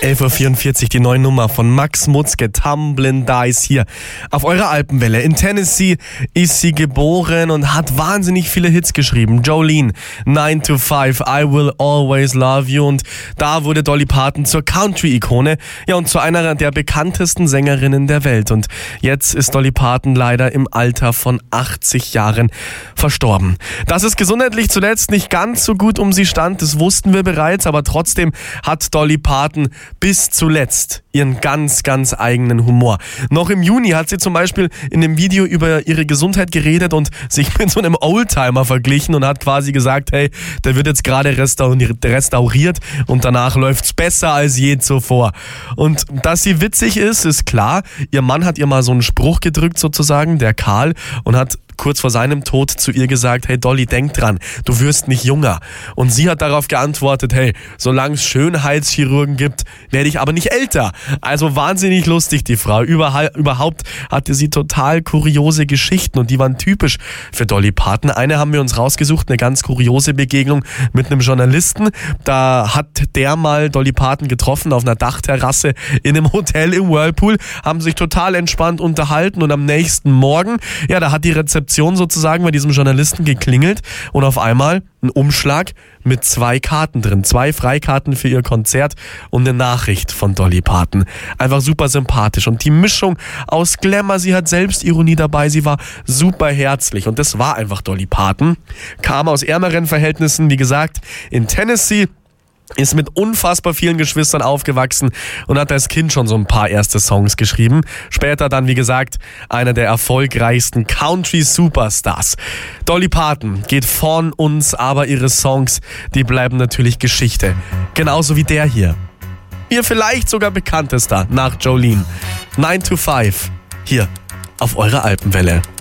11.44 Uhr, die neue Nummer von Max Mutzke, Tumblin' Dice hier auf eurer Alpenwelle. In Tennessee ist sie geboren und hat wahnsinnig viele Hits geschrieben. Jolene, 9 to 5, I Will Always Love You, und da wurde Dolly Parton zur Country-Ikone, ja, und zu einer der bekanntesten Sängerinnen der Welt. Und jetzt ist Dolly Parton leider im Alter von 80 Jahren verstorben. Dass es gesundheitlich zuletzt nicht ganz so gut um sie stand, das wussten wir bereits, aber trotzdem hat Dolly Parton bis zuletzt ihren ganz, ganz eigenen Humor. Noch im Juni hat sie zum Beispiel in dem Video über ihre Gesundheit geredet und sich mit so einem Oldtimer verglichen und hat quasi gesagt, hey, der wird jetzt gerade restauriert und danach läuft's besser als je zuvor. Und dass sie witzig ist, ist klar. Ihr Mann hat ihr mal so einen Spruch gedrückt sozusagen, der Karl, und hat kurz vor seinem Tod zu ihr gesagt, hey Dolly, denk dran, du wirst nicht jünger. Und sie hat darauf geantwortet, hey, solange es Schönheitschirurgen gibt, werde ich aber nicht älter. Also wahnsinnig lustig, die Frau. Überhaupt hatte sie total kuriose Geschichten und die waren typisch für Dolly Parton. Eine haben wir uns rausgesucht, eine ganz kuriose Begegnung mit einem Journalisten. Da hat der mal Dolly Parton getroffen auf einer Dachterrasse in einem Hotel im Whirlpool, haben sich total entspannt unterhalten und am nächsten Morgen, ja, da hat die Rezeption sozusagen bei diesem Journalisten geklingelt und auf einmal ein Umschlag mit 2 Karten drin. 2 Freikarten für ihr Konzert und eine Nachricht von Dolly Parton. Einfach super sympathisch. Und die Mischung aus Glamour, sie hat Selbstironie dabei, sie war super herzlich. Und das war einfach Dolly Parton. Kam aus ärmeren Verhältnissen, wie gesagt, in Tennessee. Ist mit unfassbar vielen Geschwistern aufgewachsen und hat als Kind schon so ein paar erste Songs geschrieben. Später dann, wie gesagt, einer der erfolgreichsten Country-Superstars. Dolly Parton geht von uns, aber ihre Songs, die bleiben natürlich Geschichte. Genauso wie der hier. Ihr vielleicht sogar bekanntester nach Jolene. 9 to 5. Hier auf eurer Alpenwelle.